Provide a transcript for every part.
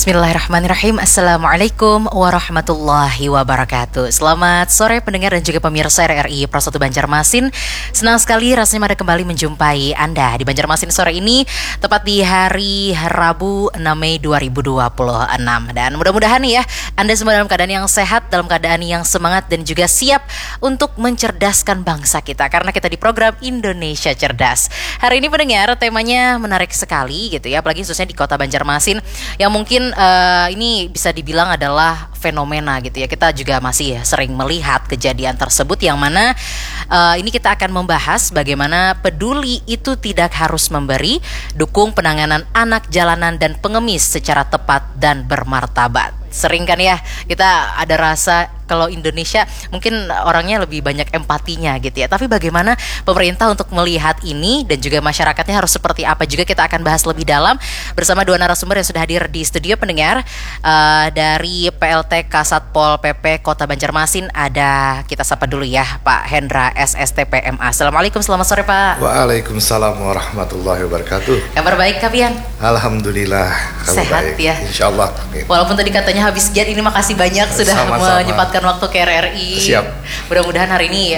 Bismillahirrahmanirrahim. Assalamualaikum warahmatullahi wabarakatuh. Selamat sore pendengar dan juga pemirsa RRI Pro 1 Banjarmasin. Senang sekali rasanya ada kembali menjumpai Anda di Banjarmasin sore ini, tepat di hari Rabu 6 Mei 2026. Dan mudah-mudahan ya Anda semua dalam keadaan yang sehat, dalam keadaan yang semangat dan juga siap untuk mencerdaskan bangsa kita, karena kita di program Indonesia Cerdas. Hari ini pendengar, temanya menarik sekali gitu ya, apalagi khususnya di kota Banjarmasin yang mungkin ini bisa dibilang adalah fenomena gitu ya. Kita juga masih sering melihat kejadian tersebut, yang mana ini kita akan membahas bagaimana peduli itu tidak harus memberi, dukung penanganan anak jalanan dan pengemis secara tepat dan bermartabat. Sering kan ya kita ada rasa kalau Indonesia mungkin orangnya lebih banyak empatinya gitu ya. Tapi bagaimana pemerintah untuk melihat ini dan juga masyarakatnya harus seperti apa, juga kita akan bahas lebih dalam bersama dua narasumber yang sudah hadir di studio pendengar. Dari PLT Kasatpol PP Kota Banjarmasin ada, kita sapa dulu ya, Pak Hendra SSTP MA. Assalamualaikum, selamat sore Pak. Waalaikumsalam warahmatullahi wabarakatuh. Kabar baik Kak Pian? Alhamdulillah, sehat baik ya. Insyaallah. Walaupun tadi katanya habis giat, ini makasih banyak sudah menyempatkan waktu ke RRI. Siap. Mudah-mudahan hari ini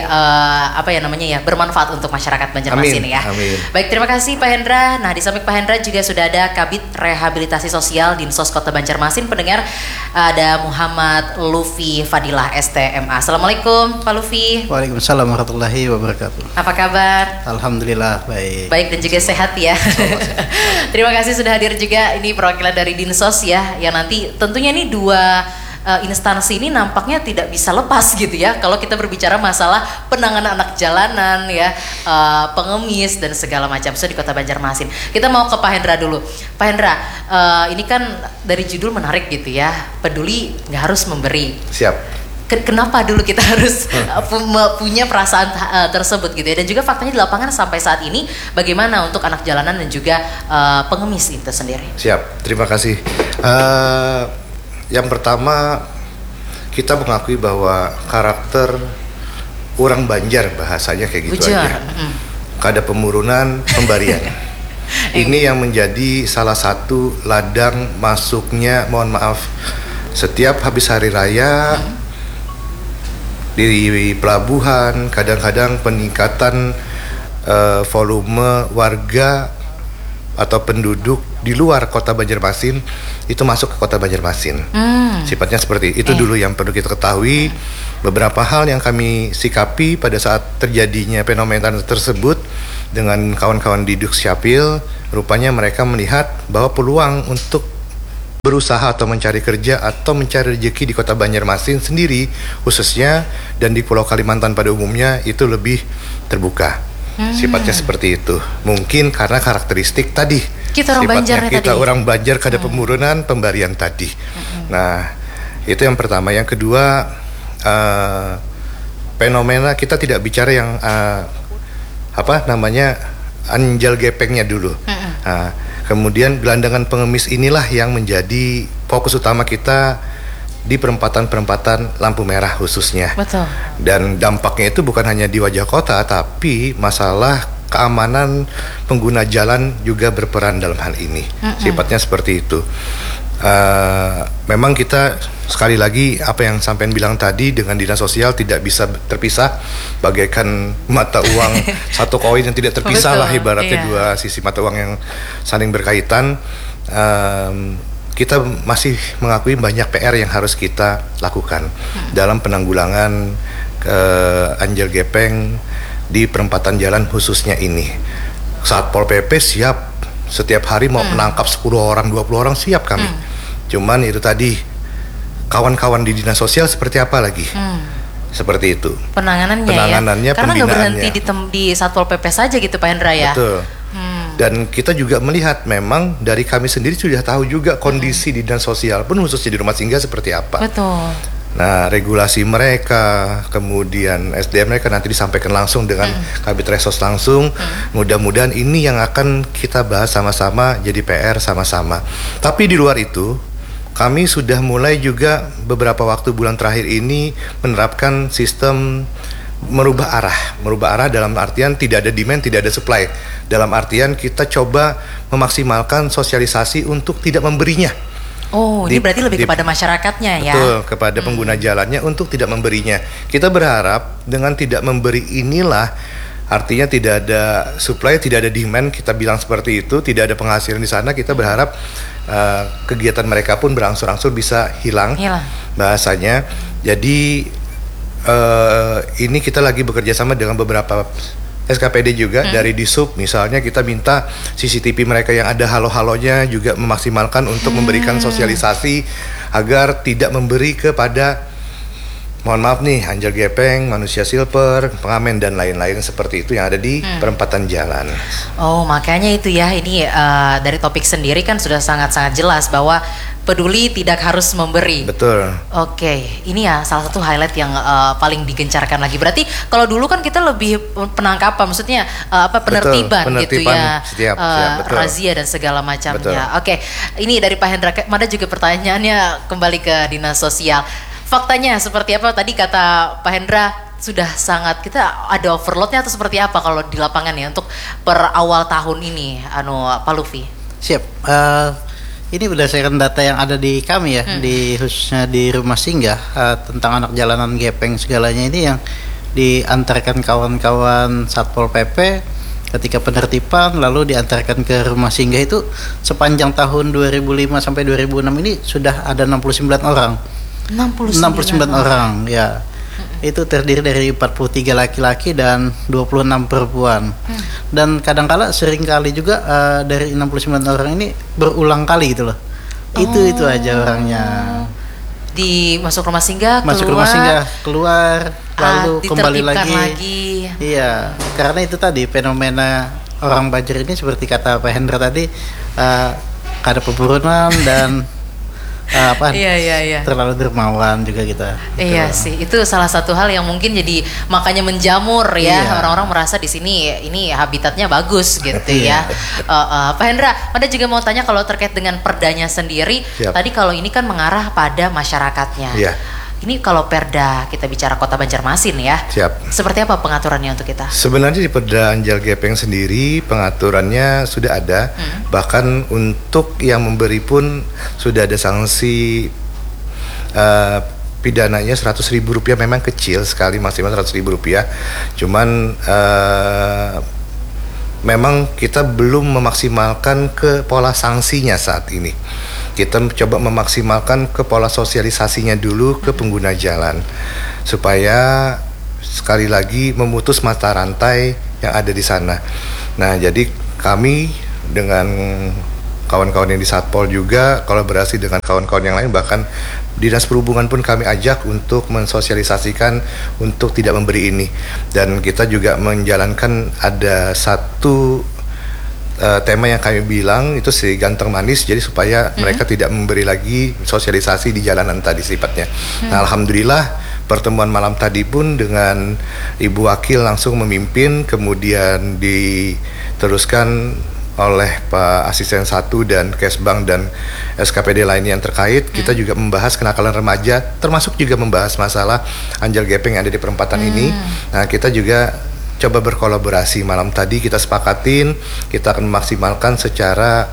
bermanfaat untuk masyarakat Banjarmasin ya. Amin. Baik, terima kasih Pak Hendra. Nah, di samping Pak Hendra juga sudah ada Kabid Rehabilitasi Sosial Dinsos Kota Banjarmasin. Pendengar, ada Muhammad Lufi Fadilah STMA. Assalamualaikum Pak Lufi. Waalaikumsalam warahmatullahi wabarakatuh. Apa kabar? Alhamdulillah baik. Baik dan juga sehat ya. Terima kasih sudah hadir juga. Ini perwakilan dari Dinsos ya, yang nanti tentunya ini dua instansi ini nampaknya tidak bisa lepas gitu ya kalau kita berbicara masalah penanganan anak jalanan ya, pengemis dan segala macam di Kota Banjarmasin. Kita mau ke Pak Hendra dulu. Pak Hendra, ini kan dari judul menarik gitu ya, peduli nggak harus memberi. Siap. Kenapa dulu kita harus punya perasaan tersebut gitu ya, dan juga faktanya di lapangan sampai saat ini bagaimana untuk anak jalanan dan juga pengemis itu sendiri. Siap, terima kasih. Yang pertama, kita mengakui bahwa karakter orang Banjar, bahasanya kayak gitu aja. Kada pemurunan, pemberian. Ini yang menjadi salah satu ladang masuknya, mohon maaf, setiap habis hari raya di pelabuhan, kadang-kadang peningkatan volume warga atau penduduk di luar kota Banjarmasin itu masuk ke kota Banjarmasin. Sifatnya seperti itu dulu yang perlu kita ketahui. Beberapa hal yang kami sikapi pada saat terjadinya fenomena tersebut dengan kawan-kawan di Dukcapil, rupanya mereka melihat bahwa peluang untuk berusaha atau mencari kerja atau mencari rezeki di kota Banjarmasin sendiri khususnya dan di Pulau Kalimantan pada umumnya itu lebih terbuka. Sifatnya seperti itu. Mungkin karena karakteristik tadi. Kita orang Banjar kita tadi. Orang Banjar kada pemurunan, pemberian tadi. Nah, itu yang pertama. Yang kedua, fenomena kita tidak bicara yang anjal gepengnya dulu. Kemudian gelandangan pengemis inilah yang menjadi fokus utama kita di perempatan-perempatan lampu merah khususnya. Betul. Dan dampaknya itu bukan hanya di wajah kota, tapi masalah keamanan pengguna jalan juga berperan dalam hal ini. Sifatnya seperti itu. Memang kita sekali lagi apa yang sampean bilang tadi, dengan dinas sosial tidak bisa terpisah, bagaikan mata uang satu koin yang tidak terpisah. Betul, lah ibaratnya dua sisi mata uang yang saling berkaitan. Kita masih mengakui banyak PR yang harus kita lakukan dalam penanggulangan anjal gepeng di perempatan jalan khususnya ini. Satpol PP siap, setiap hari mau menangkap 10 orang, 20 orang siap kami. Cuman itu tadi, kawan-kawan di dinas sosial seperti apa lagi? Seperti itu. Penanganannya ya? Karena nggak berhenti di Satpol PP saja gitu Pak Hendra ya? Betul. Dan kita juga melihat memang dari kami sendiri sudah tahu juga kondisi di dinas sosial pun khususnya di rumah singgah seperti apa. Betul. Nah, regulasi mereka, kemudian SDM mereka nanti disampaikan langsung dengan Kabid Resos langsung. Mudah-mudahan ini yang akan kita bahas sama-sama, jadi PR sama-sama. Tapi di luar itu, kami sudah mulai juga beberapa waktu bulan terakhir ini menerapkan sistem merubah arah dalam artian tidak ada demand, tidak ada supply. Dalam artian kita coba memaksimalkan sosialisasi untuk tidak memberinya. Oh, ini berarti lebih kepada masyarakatnya ya? Betul, kepada pengguna jalannya untuk tidak memberinya. Kita berharap dengan tidak memberi inilah, artinya tidak ada supply, tidak ada demand, kita bilang seperti itu, tidak ada penghasilan di sana. Kita berharap kegiatan mereka pun berangsur-angsur bisa hilang bahasanya. Jadi ini kita lagi bekerja sama dengan beberapa SKPD juga dari Disub, misalnya kita minta CCTV mereka yang ada halo-halonya juga memaksimalkan untuk memberikan sosialisasi agar tidak memberi kepada, mohon maaf nih, anjal gepeng, manusia silver, pengamen dan lain-lain seperti itu yang ada di perempatan jalan. Oh, makanya itu ya, ini dari topik sendiri kan sudah sangat-sangat jelas bahwa peduli tidak harus memberi. Betul. Oke, ini ya salah satu highlight yang paling digencarkan lagi. Berarti kalau dulu kan kita lebih penangkapan, maksudnya penertiban gitu ya, siap, razia dan segala macamnya. Oke, ini dari Pak Hendra, Mada juga pertanyaannya kembali ke dinas sosial. Faktanya seperti apa? Tadi kata Pak Hendra sudah sangat, kita ada overloadnya atau seperti apa kalau di lapangan ya untuk per awal tahun ini, Pak Lufi? Siap. Ini berdasarkan data yang ada di kami ya, di khususnya di rumah singgah, tentang anak jalanan gepeng segalanya ini yang diantarkan kawan-kawan Satpol PP ketika penertiban lalu diantarkan ke rumah singgah itu sepanjang tahun 2005 sampai 2006 ini sudah ada 69 orang. 69 orang ya. Itu terdiri dari 43 laki-laki dan 26 perempuan. Dan kadang-kala sering kali juga dari 69 orang ini berulang kali gitu loh. Itu aja orangnya. Masuk rumah singgah, keluar lalu kembali lagi. Iya, karena itu tadi fenomena orang Banjar ini seperti kata Pak Hendra tadi, ada pemburuan dan terlalu dermawan juga kita. Iya sih, itu salah satu hal yang mungkin jadi makanya menjamur ya. Orang-orang merasa di sini ini habitatnya bagus gitu ya. Pak Hendra, Anda juga mau tanya kalau terkait dengan perdanya sendiri. Tadi kalau ini kan mengarah pada masyarakatnya. Ini kalau Perda kita bicara Kota Banjarmasin ya. Seperti apa pengaturannya untuk kita? Sebenarnya di Perda Anjal Gepeng sendiri pengaturannya sudah ada. Bahkan untuk yang memberi pun sudah ada sanksi pidananya Rp100.000. Memang kecil sekali, maksimal Rp100.000. Cuman memang kita belum memaksimalkan ke pola sanksinya saat ini. Kita coba memaksimalkan ke pola sosialisasinya dulu ke pengguna jalan supaya sekali lagi memutus mata rantai yang ada di sana. Nah, jadi kami dengan kawan-kawan yang di Satpol juga kolaborasi dengan kawan-kawan yang lain, bahkan Dinas Perhubungan pun kami ajak untuk mensosialisasikan untuk tidak memberi ini. Dan kita juga menjalankan ada satu tema yang kami bilang itu si ganteng manis, jadi supaya mereka tidak memberi lagi sosialisasi di jalanan tadi sifatnya. Nah, alhamdulillah pertemuan malam tadi pun dengan Ibu Wakil langsung memimpin, kemudian diteruskan oleh Pak Asisten 1 dan Kesbang dan SKPD lainnya yang terkait. Kita juga membahas kenakalan remaja, termasuk juga membahas masalah anjal gepeng yang ada di perempatan ini. Nah, kita juga coba berkolaborasi. Malam tadi kita sepakatin kita akan memaksimalkan secara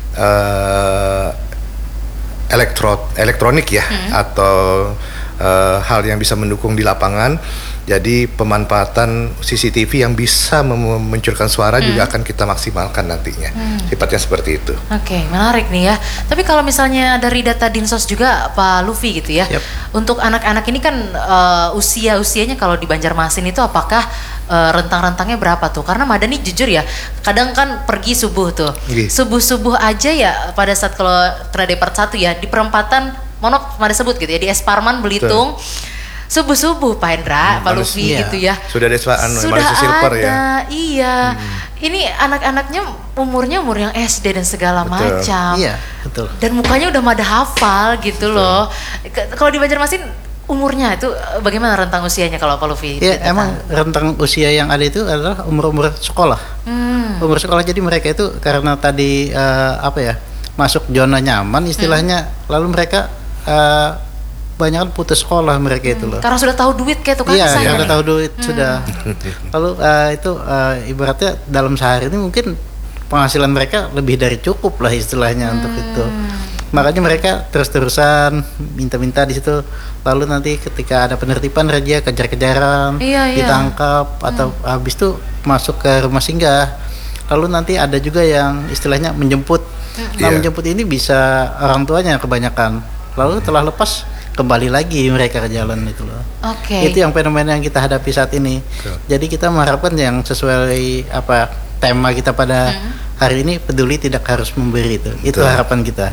elektronik ya, atau hal yang bisa mendukung di lapangan. Jadi pemanfaatan CCTV yang bisa memunculkan suara juga akan kita maksimalkan nantinya. Sifatnya seperti itu. Oke, menarik nih ya. Tapi kalau misalnya dari data Dinsos juga Pak Lufi gitu ya, untuk anak-anak ini kan usianya kalau di Banjarmasin itu apakah rentang-rentangnya berapa tuh? Karena Madani jujur ya, kadang kan pergi subuh tuh, subuh-subuh aja ya pada saat kalau kena Depart 1 ya di perempatan Monok Mada sebut gitu ya, di Es Parman Belitung. Subuh-subuh Pak Hendra, Pak Lufi gitu ya. Sudah ada silver ya. Iya. Ini anak-anaknya umur yang SD dan segala macam. Iya, betul. Dan mukanya udah pada hafal gitu loh. Kalau di Banjarmasin umurnya itu bagaimana rentang usianya kalau Pak Lufi? Iya, emang rentang usia yang ada itu adalah umur sekolah. Umur sekolah, jadi mereka itu karena tadi masuk zona nyaman istilahnya, lalu mereka banyak kan putus sekolah mereka itu loh. Karena sudah tahu duit kayak tukang sayur. Iya, sudah tahu duit sudah. Lalu itu ibaratnya dalam sehari ini mungkin penghasilan mereka lebih dari cukup lah istilahnya untuk itu. Makanya mereka terus-terusan minta-minta di situ. Lalu nanti ketika ada penertiban raja kejar-kejaran, ditangkap atau habis itu masuk ke rumah singgah. Lalu nanti ada juga yang istilahnya menjemput. Nah, menjemput ini bisa orang tuanya kebanyakan. Lalu setelah lepas kembali lagi mereka ke jalan itu loh. Itu yang fenomena yang kita hadapi saat ini. Jadi kita mengharapkan yang sesuai tema kita pada hari ini, peduli tidak harus memberi itu harapan kita.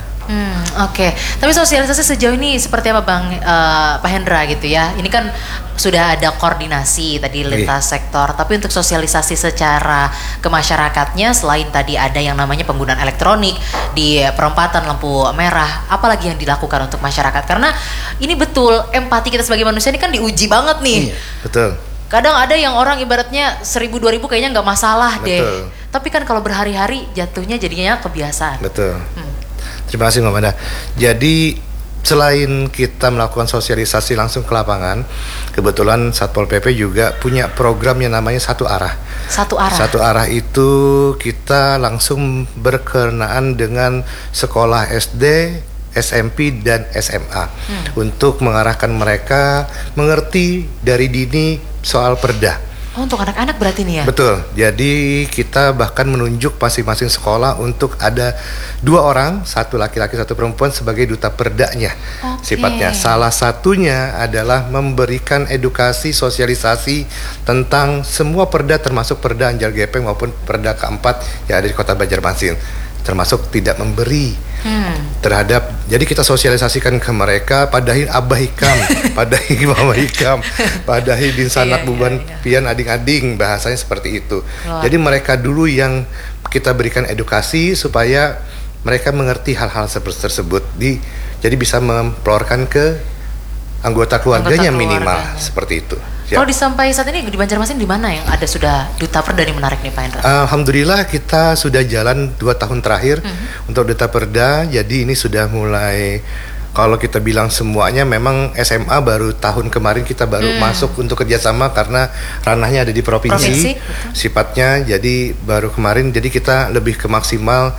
Tapi sosialisasi sejauh ini seperti apa Bang Pak Hendra gitu ya? Ini kan sudah ada koordinasi tadi lintas sektor, tapi untuk sosialisasi secara ke masyarakatnya, selain tadi ada yang namanya penggunaan elektronik di perempatan lampu merah, apalagi yang dilakukan untuk masyarakat? Karena ini betul empati kita sebagai manusia ini kan diuji banget nih. Betul. Kadang ada yang orang ibaratnya 1.000-2.000 kayaknya nggak masalah deh. Tapi kan kalau berhari-hari jatuhnya jadinya kebiasaan. Betul. Terima kasih Mbak Manda. Jadi selain kita melakukan sosialisasi langsung ke lapangan, kebetulan Satpol PP juga punya program yang namanya Satu Arah. Satu Arah? Satu Arah itu kita langsung berkenaan dengan sekolah SD, SMP dan SMA untuk mengarahkan mereka mengerti dari dini soal perda. Untuk anak-anak berarti nih ya? Betul, jadi kita bahkan menunjuk masing-masing sekolah untuk ada 2 orang, 1 laki-laki 1 perempuan sebagai duta perdanya. Sifatnya salah satunya adalah memberikan edukasi sosialisasi tentang semua perda, termasuk perda Anjal Gepeng maupun perda keempat yang ada di Kota Banjarmasin, termasuk tidak memberi terhadap, jadi kita sosialisasikan ke mereka padahi abah hikam, padahi mama hikam, padahi din sanak buban pian ading-ading, bahasanya seperti itu. Jadi mereka dulu yang kita berikan edukasi supaya mereka mengerti hal-hal seperti tersebut, jadi bisa memperolehkan ke anggota keluarganya minimal seperti itu. Kalau disampai saat ini di Banjarmasin di mana yang ada sudah duta perda nih menarik nih Pak Hendra? Alhamdulillah kita sudah jalan 2 tahun terakhir untuk duta perda. Jadi ini sudah mulai, kalau kita bilang semuanya memang SMA baru tahun kemarin kita baru masuk untuk kerjasama karena ranahnya ada di provinsi. Sifatnya jadi baru kemarin, jadi kita lebih ke maksimal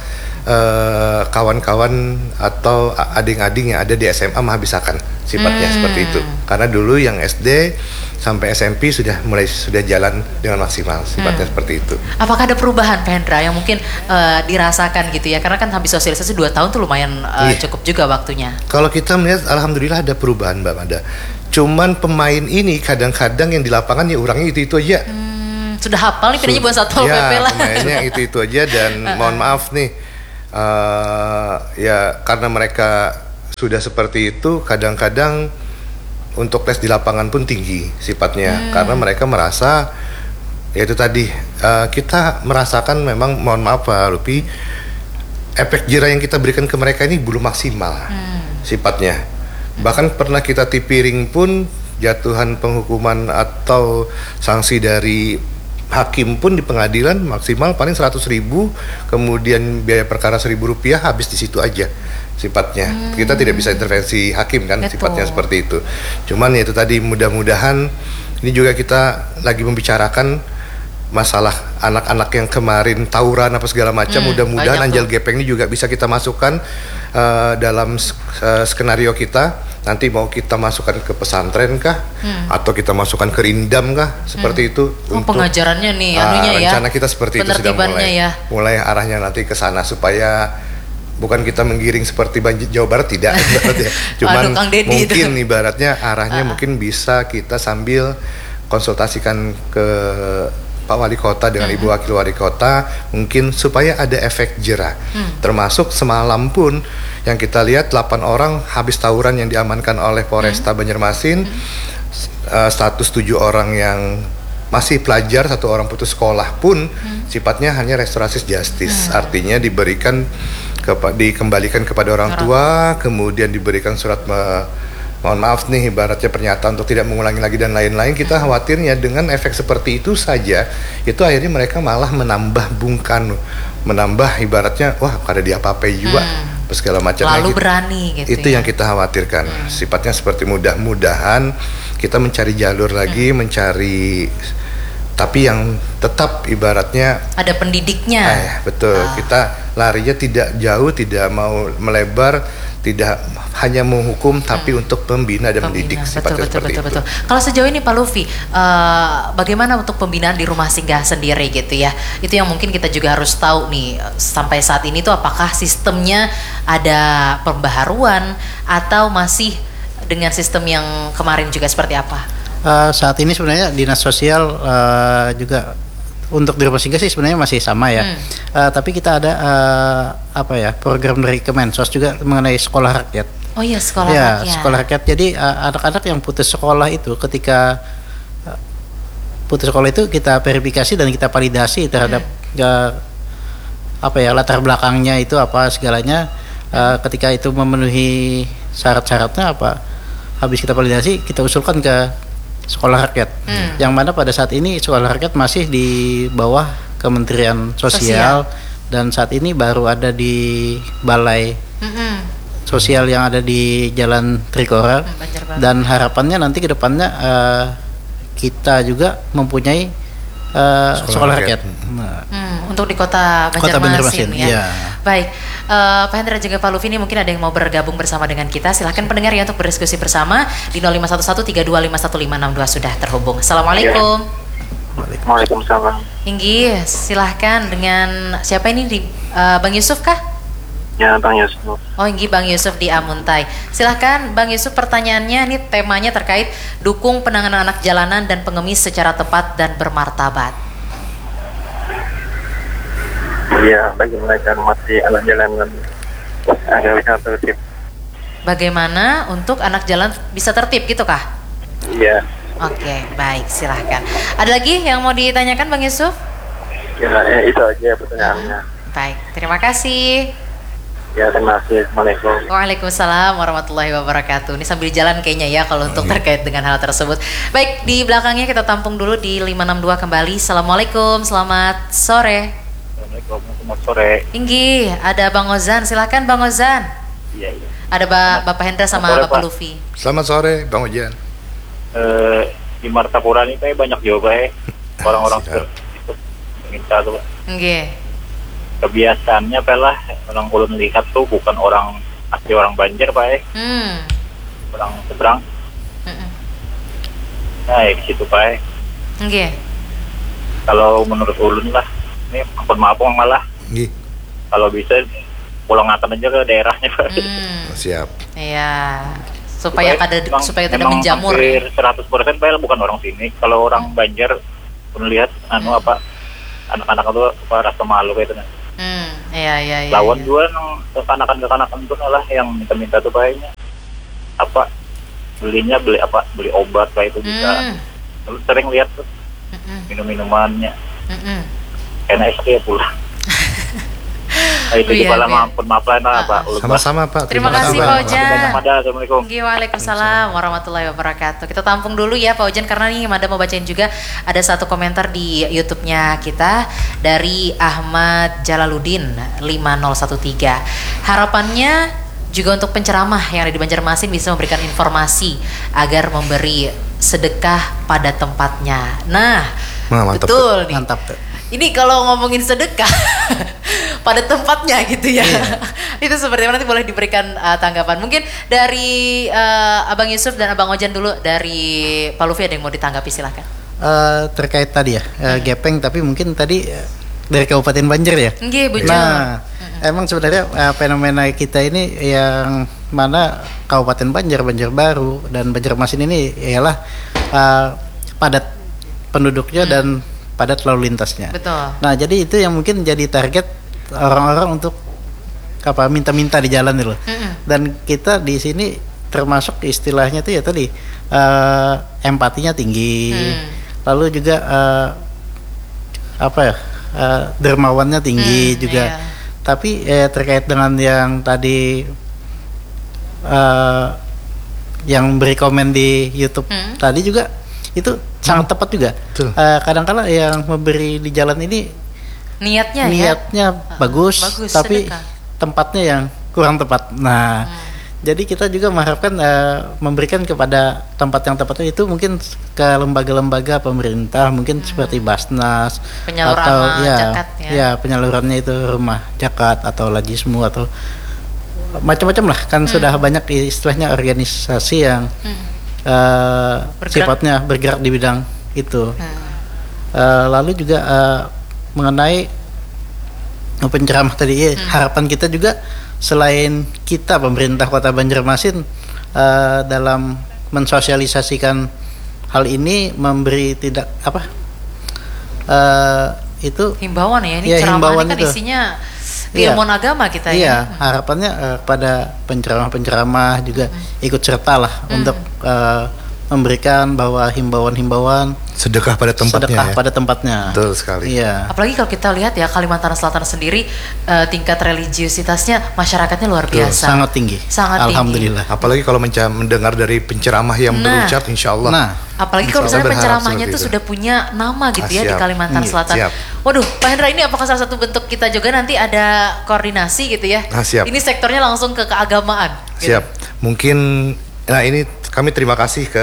kawan-kawan atau ading-ading yang ada di SMA menghabiskan sifatnya seperti itu. Karena dulu yang SD sampai SMP sudah jalan dengan maksimal, sifatnya seperti itu. Apakah ada perubahan Pak Hendra yang mungkin dirasakan gitu ya? Karena kan habis sosialisasi 2 tahun tuh lumayan cukup juga waktunya. Kalau kita melihat alhamdulillah ada perubahan Mbak Manda. Cuman pemain ini kadang-kadang yang di lapangan ya orangnya itu aja. Sudah hafal nih pedanya buat Satpol PP lah. Pemainnya itu aja dan mohon maaf nih, ya karena mereka sudah seperti itu, kadang-kadang untuk tes di lapangan pun tinggi sifatnya, karena mereka merasa ya itu tadi, kita merasakan memang, mohon maaf Pak Lupi, efek jera yang kita berikan ke mereka ini belum maksimal sifatnya. Bahkan pernah kita tipiring pun jatuhan penghukuman atau sanksi dari hakim pun di pengadilan maksimal paling 100.000, kemudian biaya perkara Rp1.000 habis di situ aja sifatnya. Kita tidak bisa intervensi hakim kan. Betul. Sifatnya seperti itu. Cuman ya itu tadi, mudah-mudahan ini juga kita lagi membicarakan masalah anak-anak yang kemarin tawuran apa segala macam, mudah-mudahan Anjal Gepeng ini juga bisa kita masukkan dalam skenario kita. Nanti mau kita masukkan ke pesantren kah, atau kita masukkan ke rindam kah, seperti itu. Untuk pengajarannya nih, anunya ya. Rencana kita seperti itu sudah mulai arahnya nanti ke sana, supaya bukan kita menggiring seperti Jawa Barat, tidak. Cuman mungkin ibaratnya arahnya mungkin bisa kita sambil konsultasikan ke Pak Wali Kota dengan Ibu Wakil Wali Kota, mungkin supaya ada efek jera. Termasuk semalam pun yang kita lihat 8 orang habis tawuran yang diamankan oleh Polresta Banjarmasin, status 7 orang yang masih pelajar, 1 orang putus sekolah pun sifatnya hanya restoratif justice, artinya dikembalikan kepada orang tua, kemudian diberikan surat mohon maaf nih, ibaratnya pernyataan untuk tidak mengulangi lagi dan lain-lain. Kita khawatirnya dengan efek seperti itu saja, itu akhirnya mereka malah menambah ibaratnya, wah kada diapa-apai juga, segala macam. Lalu berani gitu. Itu yang kita khawatirkan. Sifatnya seperti mudah-mudahan kita mencari jalur lagi, mencari tapi yang tetap ibaratnya ada pendidiknya. Betul. Kita larinya tidak jauh, tidak mau melebar, tidak hanya menghukum, tapi untuk membina dan mendidik. Betul. Kalau sejauh ini Pak Lufi, bagaimana untuk pembinaan di rumah singgah sendiri gitu ya? Itu yang mungkin kita juga harus tahu nih, sampai saat ini tuh apakah sistemnya ada pembaharuan atau masih dengan sistem yang kemarin juga seperti apa? Saat ini sebenarnya dinas sosial juga untuk di rumah singgah sih sebenarnya masih sama ya. Tapi kita ada program dari Kemensos juga mengenai sekolah rakyat. Oh iya, sekolah rakyat. Sekolah rakyat. Jadi anak-anak yang putus sekolah itu ketika putus sekolah itu kita verifikasi dan kita validasi terhadap latar belakangnya itu apa segalanya. Ketika itu memenuhi syarat-syaratnya habis kita validasi kita usulkan ke sekolah rakyat, yang mana pada saat ini sekolah rakyat masih di bawah Kementerian Sosial. Dan saat ini baru ada di balai sosial yang ada di Jalan Trikora, dan harapannya nanti ke depannya kita juga mempunyai sekolah rakyat. Untuk di kota Banjarmasin ya. Iya. Baik, Pak Hendra juga Pak Lufi, ini mungkin ada yang mau bergabung bersama dengan kita. Silahkan pendengar ya untuk berdiskusi bersama di 051132515662 sudah terhubung. Assalamualaikum. Waalaikumsalam. Inggi, silahkan dengan siapa ini Bang Yusuf kah? Ya, Bang Yusuf. Oh, Inggi Bang Yusuf di Amuntai. Silahkan Bang Yusuf, pertanyaannya ini temanya terkait dukung penanganan anak jalanan dan pengemis secara tepat dan bermartabat. Iya, bagaimana cara mati anak jalanan agar bisa tertib? Bagaimana untuk anak jalan bisa tertib gitu kah? Iya. Oke, baik, silahkan. Ada lagi yang mau ditanyakan Bang Yusuf? Ya, itu aja pertanyaannya. Baik, terima kasih. Ya, terima kasih. Assalamualaikum. Waalaikumsalam warahmatullahi wabarakatuh. Ini sambil jalan kayaknya ya kalau untuk terkait dengan hal tersebut. Baik, di belakangnya kita tampung dulu di 562 kembali. Assalamualaikum, selamat sore. Assalamualaikum, selamat sore. Inggi, ada Bang Ozan, silahkan Bang Ozan. Iya. Ada Bapak Hendra sama sore, Bapak Pak. Lufi. Selamat sore, Bang Ojan. Di Martapura ini kayak banyak juga orang-orang itu minta tuh. Inggi. Kebiasaannya lah orang ulun lihat tuh bukan orang asli orang Banjar Pak. Orang seberang. Nah, di situ Pak. Inggi. Kalau menurut ulun lah, ini ampun maaf malah. Kalau bisa pulangkan aja ke daerahnya Pak. Siap. Iya. Supaya tidak menjamur. Hampir 100% Pak bukan orang sini. Kalau orang Banjar pun lihat anak-anak itu rasa malu kayak itu. Iya. Lawan juga kekanakan itu lah yang minta-minta tuh kayaknya beli obat kayak itu bisa. Lalu sering lihat tuh minum-minumannya. Enak sekali pulang. Itu di bala maaf lah Pak. Sama-sama Pak. Terima kasih Pak Ojan. Assalamualaikum. Waalaikumsalam warahmatullahi wabarakatuh. Kita tampung dulu ya Pak Ojan, karena nih Mada mau bacain juga ada satu komentar di YouTube-nya kita dari Ahmad Jalaluddin 5013. Harapannya juga untuk penceramah yang ada di Banjarmasin bisa memberikan informasi agar memberi sedekah pada tempatnya. Nah, mantap, betul nih. Mantap. Ini kalau ngomongin sedekah pada tempatnya gitu ya. Itu seperti apa, nanti boleh diberikan tanggapan. Mungkin dari Abang Yusuf dan Abang Ojan dulu, dari Pak Lufi ada yang mau ditanggapi, silahkan. Terkait tadi ya, gepeng, tapi mungkin tadi dari Kabupaten Banjar ya. Nggih, Bu. Nah, emang sebenarnya fenomena kita ini yang mana Kabupaten Banjar, Banjarbaru dan Banjarmasin ini ialah padat penduduknya dan padat lalu lintasnya. Betul. Nah, jadi itu yang mungkin jadi target orang-orang untuk minta-minta di jalan itu. Dan kita di sini termasuk istilahnya itu ya tadi empatinya tinggi. Lalu juga dermawannya tinggi juga. Iya. Tapi terkait dengan yang tadi yang beri komen di YouTube tadi juga itu sangat tepat juga. Kadang-kala yang memberi di jalan ini niatnya bagus, tapi sedekah. Tempatnya yang kurang tepat. Nah, Jadi kita juga mengharapkan memberikan kepada tempat yang tepat itu mungkin ke lembaga-lembaga pemerintah, mungkin seperti Basnas Penyalur atau sama zakat ya penyalurannya itu rumah zakat atau lajismu atau macam-macam lah kan. Sudah banyak istilahnya organisasi yang sifatnya bergerak di bidang itu. Lalu juga mengenai penceramah tadi, harapan kita juga selain kita pemerintah Kota Banjarmasin dalam mensosialisasikan hal ini, memberi itu himbauan ya, ini ya, ceramah ini kan itu isinya keilmuan agama kita ya. Iya, harapannya pada penceramah-penceramah juga ikut serta lah untuk memberikan bahwa himbauan-himbauan sedekah pada tempatnya. Pada tempatnya. Betul sekali. Iya. Apalagi kalau kita lihat ya Kalimantan Selatan sendiri tingkat religiusitasnya masyarakatnya luar biasa. Sangat tinggi. Alhamdulillah. Apalagi kalau mendengar dari penceramah yang berucap, insya Allah. Apalagi kalau misalnya penceramahnya itu sudah punya nama gitu ya di Kalimantan Selatan. Waduh, Pak Hendra, ini apakah salah satu bentuk kita juga nanti ada koordinasi gitu ya? Siap. Ini sektornya langsung ke keagamaan. Siap. Gitu. Mungkin, ini kami terima kasih ke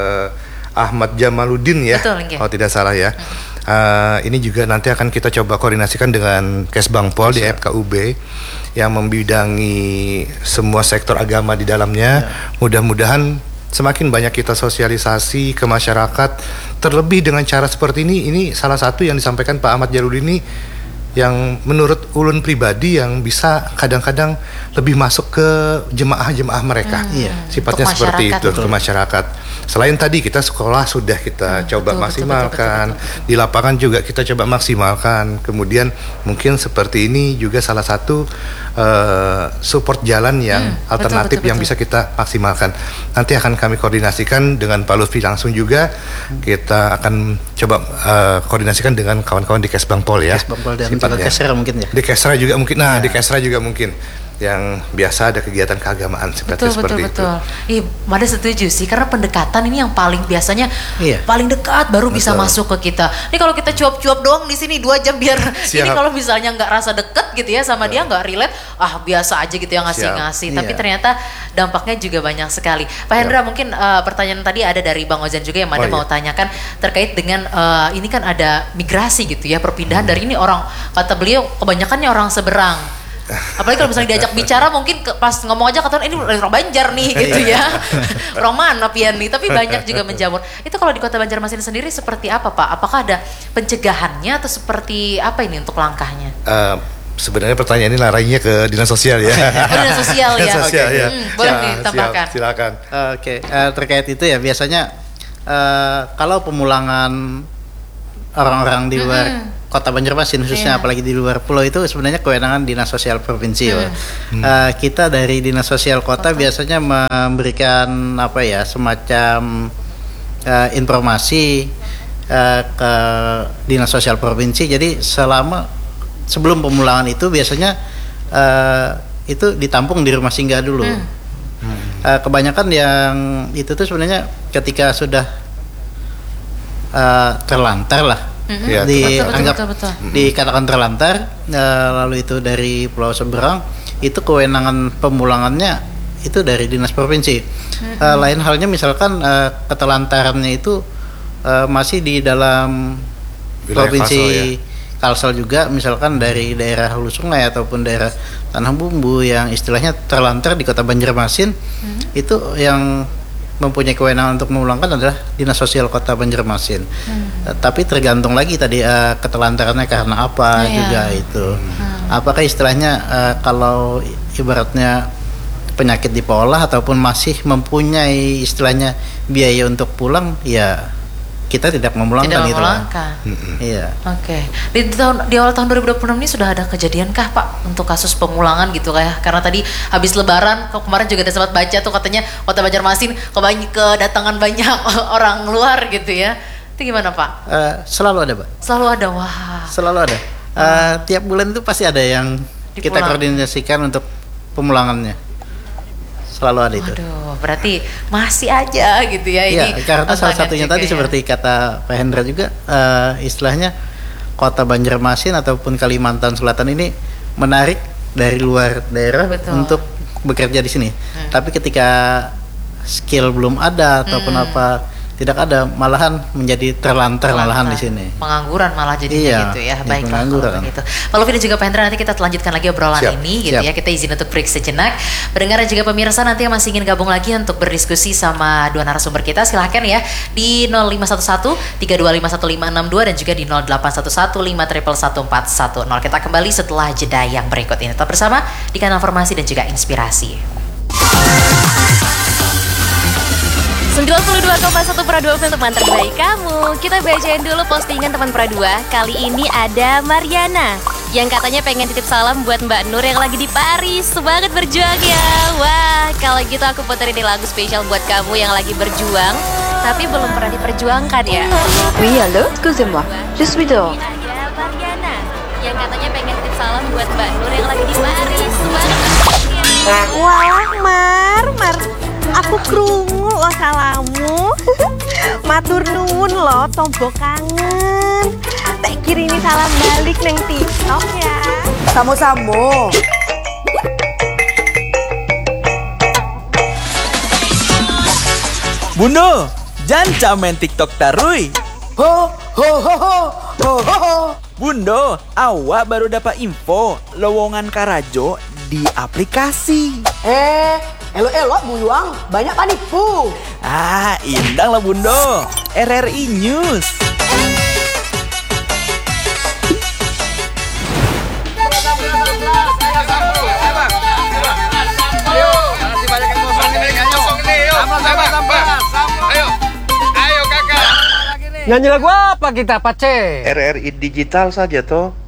Ahmad Jamaluddin ya, kalau tidak salah ya. Ini juga nanti akan kita coba koordinasikan dengan Kesbangpol di FKUB yang membidangi semua sektor agama di dalamnya. Mudah-mudahan semakin banyak kita sosialisasi ke masyarakat, terlebih dengan cara seperti ini salah satu yang disampaikan Pak Ahmad Jamaluddin ini yang menurut ulun pribadi yang bisa kadang-kadang lebih masuk ke jemaah-jemaah mereka. Sifatnya seperti itu ke masyarakat. Selain tadi kita sekolah sudah kita coba maksimalkan, di lapangan juga kita coba maksimalkan. Kemudian mungkin seperti ini juga salah satu support jalan yang alternatif yang bisa kita maksimalkan. Nanti akan kami koordinasikan dengan Pak Lutfi langsung juga. Kita akan coba koordinasikan dengan kawan-kawan di Kesbangpol ya. Kesbangpol dan Kesra mungkin ya. Di Kesra juga mungkin. Di Kesra juga mungkin yang biasa ada kegiatan keagamaan seperti itu. Mada setuju sih, karena pendekatan ini yang paling biasanya paling dekat baru bisa masuk ke kita. Ini kalau kita cuap-cuap doang di sini 2 jam biar ini kalau misalnya nggak rasa deket gitu ya sama dia, nggak relate, biasa aja gitu yang ngasih-ngasih. Tapi ternyata dampaknya juga banyak sekali. Pak Hendra, mungkin pertanyaan tadi ada dari Bang Ozan juga yang Mada mau tanyakan terkait dengan ini kan ada migrasi gitu ya, perpindahan dari ini orang, kata beliau kebanyakannya orang seberang. Apalagi kalau misalnya diajak bicara mungkin pas ngomong aja kata ini orang Banjar nih gitu ya. Orang mana pian nih, tapi banyak juga menjamur. Itu kalau di Kota Banjarmasin sendiri seperti apa Pak? Apakah ada pencegahannya atau seperti apa ini untuk langkahnya? Sebenarnya pertanyaan ini larinya ke dinas sosial ya. Dinas sosial ya. Ya. Boleh ditambahkan. Silakan. Terkait itu ya biasanya kalau pemulangan orang-orang di luar Kota Banjarmasin khususnya, apalagi di luar pulau, itu sebenarnya kewenangan Dinas Sosial Provinsi. Kita dari Dinas Sosial Kota biasanya memberikan semacam informasi ke Dinas Sosial Provinsi. Jadi sebelum pemulangan itu biasanya itu ditampung di rumah singgah dulu. Kebanyakan yang itu tuh sebenarnya ketika sudah terlantar lah. Dikatakan terlantar, lalu itu dari Pulau Seberang, itu kewenangan pemulangannya itu dari dinas provinsi. Lain halnya misalkan ketelantarannya itu masih di dalam provinsi Kalsel juga, misalkan dari daerah Hulu Sungai ataupun daerah Tanah Bumbu yang istilahnya terlantar di Kota Banjarmasin, itu yang mempunyai kewenangan untuk memulangkan adalah Dinas Sosial Kota Banjarmasin. Tapi tergantung lagi tadi ketelantarannya karena apa juga itu. Apakah istilahnya kalau ibaratnya penyakit dipolah ataupun masih mempunyai istilahnya biaya untuk pulang, ya kita tidak memulangkan gitu. Iya. Oke. Di awal tahun 2026 ini sudah ada kejadian kah Pak untuk kasus pemulangan gitu kayak? Karena tadi habis Lebaran kemarin juga ada sempat baca tuh katanya Kota Banjarmasin kedatangan banyak orang luar gitu ya. Itu gimana Pak? Selalu ada Pak. Selalu ada, wah. Selalu ada. Tiap bulan itu pasti ada yang kita koordinasikan untuk pemulangannya. Selalu ada itu. Waduh, berarti masih aja gitu ya ini. Karena salah satunya tadi seperti kata Pak Hendra juga, istilahnya Kota Banjarmasin ataupun Kalimantan Selatan ini menarik dari luar daerah untuk bekerja di sini. Tapi ketika skill belum ada atau apa tidak ada, malahan menjadi terlantar malahan di sini. Pengangguran malah jadinya gitu ya. Baiklah kalau begitu. Pak Luffy dan juga Pak Hendra, nanti kita lanjutkan lagi obrolan ini gitu ya. Kita izin untuk break sejenak. Pendengar dan juga pemirsa nanti yang masih ingin gabung lagi untuk berdiskusi sama dua narasumber kita, silahkan ya di 0511 3251562 dan juga di 0811 5111410. Kita kembali setelah jeda yang berikut ini. Tetap bersama di kanal Formasi dan juga Inspirasi. 92,1 Pradua FM, teman terbaik kamu. Kita bacain dulu postingan teman Pradua. Kali ini ada Mariana yang katanya pengen titip salam buat Mbak Nur yang lagi di Paris. Semangat berjuang ya. Wah, kalau gitu aku puterin lagu spesial buat kamu yang lagi berjuang tapi belum pernah diperjuangkan ya. Oui, allô, excusez-moi, je suis dehors. Ada Mariana yang katanya pengen titip salam buat Mbak Nur yang lagi di Paris. Semangat berjuang ya. Wah, Mar, aku krungu lo salamu. Matur nuwun lo, tombo kangen. Tak kirimi salam balik neng TikTok ya. Samo-samo. Bundo, jangan main TikTok tarui. Ho ho ho ho ho ho ho. Bundo, awak baru dapat info lowongan Karajo di aplikasi. Elo-elo buyuang, banyak panipu. Ah, indang lah Bundo. RRI News. Nyanyi lagu apa kita, Pace? RRI digital saja toh.